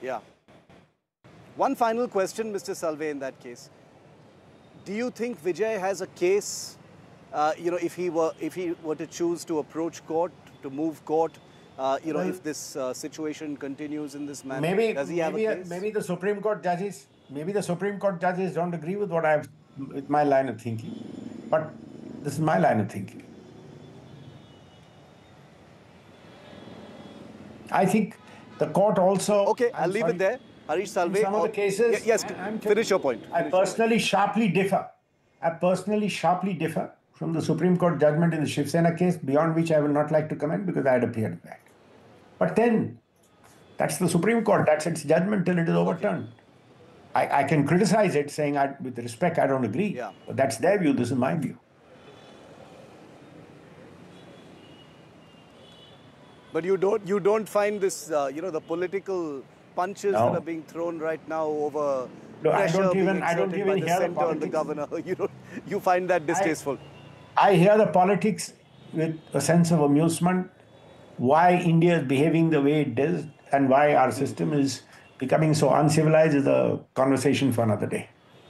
Yeah. One final question, Mr. Salve, in that case. Do you think Vijay has a case, if he were to choose to approach court, to move court, if this situation continues in this manner? Does he have a case? Maybe the Supreme Court judges don't agree with with my line of thinking. But this is my line of thinking. I think the court also... Okay, I'll leave it there. Harish Salve. In some of the cases... Yes, finish your point. I personally sharply differ from the Supreme Court judgment in the Shiv Sena case, beyond which I will not like to comment because I had appeared in that. But then, that's the Supreme Court. That's its judgment till it is overturned. I can criticize it, saying, with respect, I don't agree. Yeah. But that's their view. This is my view. But you don't find this, the political punches that are being thrown right now over pressure I don't even hear the politics. The governor. You find that distasteful. I hear the politics with a sense of amusement. Why India is behaving the way it does and why our system is becoming so uncivilized is a conversation for another day.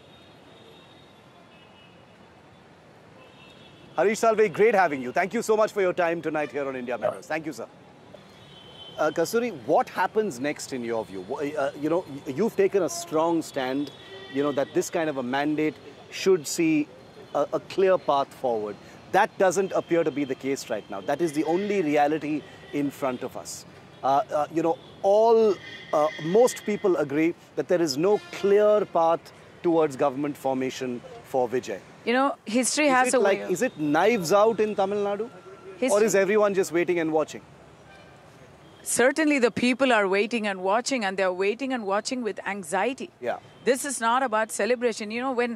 Harish Salve, great having you. Thank you so much for your time tonight here on India Matters. Thank you, sir. Kasturi, what happens next in your view? You've taken a strong stand, that this kind of a mandate should see a clear path forward. That doesn't appear to be the case right now. That is the only reality in front of us. Most people agree that there is no clear path towards government formation for Vijay. History has a way. Is it knives out in Tamil Nadu? Or is everyone just waiting and watching? Certainly the people are waiting and watching, and they're waiting and watching with anxiety. Yeah. This is not about celebration.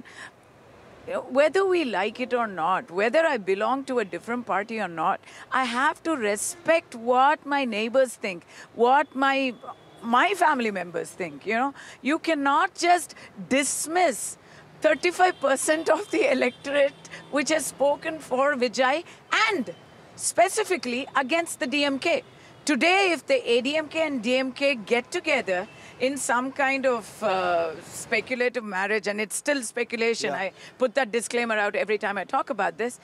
Whether we like it or not, whether I belong to a different party or not, I have to respect what my neighbors think, what my family members think. You cannot just dismiss 35% of the electorate which has spoken for Vijay and specifically against the DMK. Today, if the ADMK and DMK get together in some kind of speculative marriage, and it's still speculation, I put that disclaimer out every time I talk about this,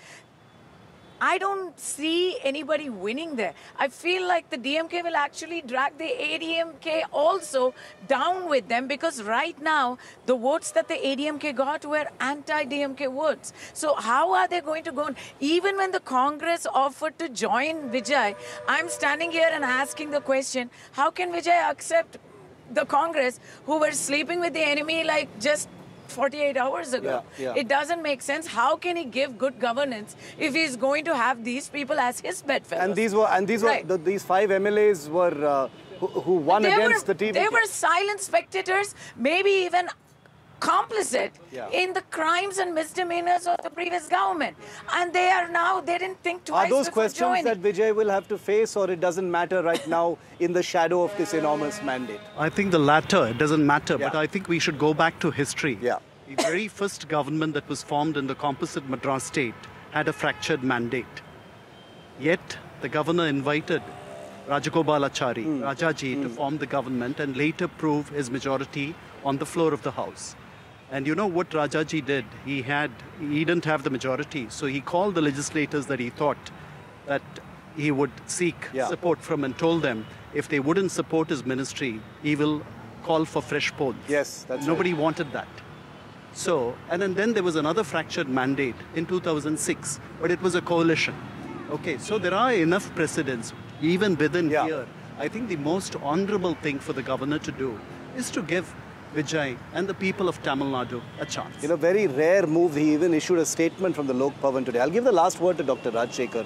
I don't see anybody winning there. I feel like the DMK will actually drag the ADMK also down with them, because right now the votes that the ADMK got were anti-DMK votes. So how are they going to go on? Even when the Congress offered to join Vijay, I'm standing here and asking the question, how can Vijay accept the Congress who were sleeping with the enemy like just 48 hours ago? It doesn't make sense. How can he give good governance if he's going to have these people as his bedfellows? And these five MLAs were who won against the TVK. They were silent spectators, maybe even complicit in the crimes and misdemeanors of the previous government. And they didn't think twice before joining. Are those questions that Vijay will have to face, or it doesn't matter right now in the shadow of this enormous mandate? I think the latter. It doesn't matter, but I think we should go back to history. The very first government that was formed in the composite Madras state had a fractured mandate. Yet the governor invited Rajagopalachari, Rajaji, to form the government and later prove his majority on the floor of the House. And you know what Rajaji did? He didn't have the majority, so he called the legislators that he thought that he would seek support from, and told them if they wouldn't support his ministry, he will call for fresh polls. Yes, that's Nobody wanted that. So, and then there was another fractured mandate in 2006, but it was a coalition. Okay, so there are enough precedents, even within here. I think the most honorable thing for the governor to do is to give Vijay and the people of Tamil Nadu a chance. In a very rare move, he even issued a statement from the Lok Bhavan today. I'll give the last word to Dr. Rajshekhar.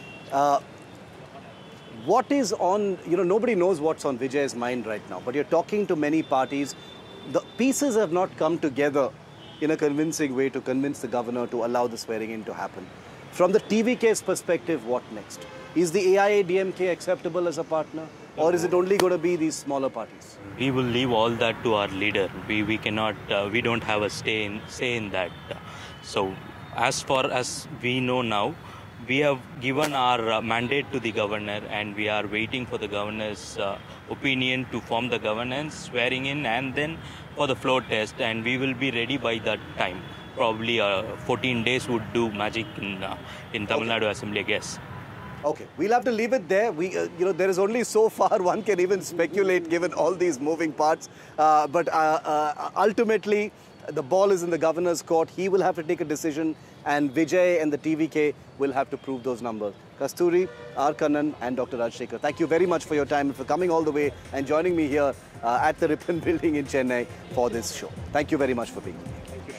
What is on, nobody knows what's on Vijay's mind right now, but you're talking to many parties. The pieces have not come together in a convincing way to convince the governor to allow the swearing in to happen. From the TVK's perspective, what next? Is the AIA-DMK acceptable as a partner, or is it only going to be these smaller parties? We will leave all that to our leader. We cannot, we don't have a say in that. So as far as we know now, we have given our mandate to the governor, and we are waiting for the governor's opinion to form the governance, swearing in, and then for the floor test, and we will be ready by that time. Probably 14 days would do magic in Tamil Nadu Assembly, I guess. Okay, we'll have to leave it there. There is only so far one can even speculate given all these moving parts. But ultimately, the ball is in the governor's court. He will have to take a decision, and Vijay and the TVK will have to prove those numbers. Kasturi, R. Kannan, and Dr. Rajshekhar, thank you very much for your time and for coming all the way and joining me here at the Ripon Building in Chennai for this show. Thank you very much for being here.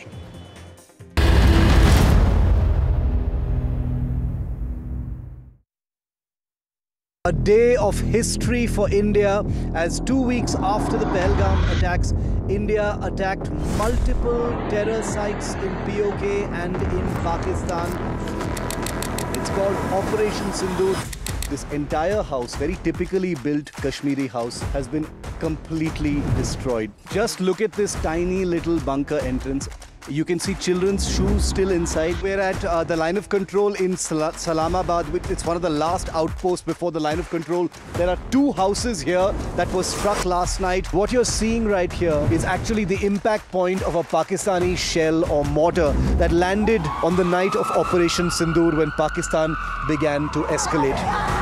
A day of history for India, as 2 weeks after the Pahalgam attacks, India attacked multiple terror sites in POK and in Pakistan. It's called Operation Sindoor. This entire house, very typically built Kashmiri house, has been completely destroyed. Just look at this tiny little bunker entrance. You can see children's shoes still inside. We're at the line of control in Salamabad. It's one of the last outposts before the line of control. There are 2 houses here that were struck last night. What you're seeing right here is actually the impact point of a Pakistani shell or mortar that landed on the night of Operation Sindoor when Pakistan began to escalate.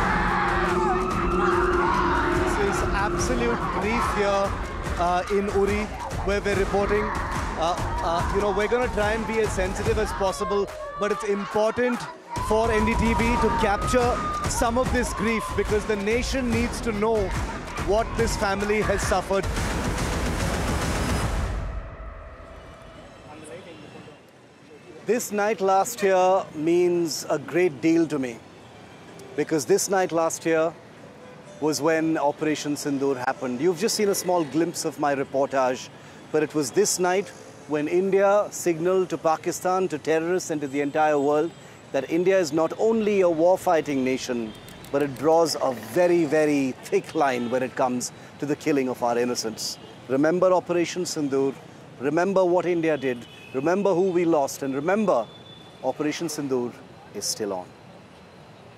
This is absolute grief here in Uri, where we're reporting. We're going to try and be as sensitive as possible, but it's important for NDTV to capture some of this grief because the nation needs to know what this family has suffered. This night last year means a great deal to me because this night last year was when Operation Sindoor happened. You've just seen a small glimpse of my reportage, but it was this night when India signaled to Pakistan, to terrorists and to the entire world that India is not only a war-fighting nation, but it draws a very, very thick line when it comes to the killing of our innocents. Remember Operation Sindoor, remember what India did, remember who we lost, and remember Operation Sindoor is still on.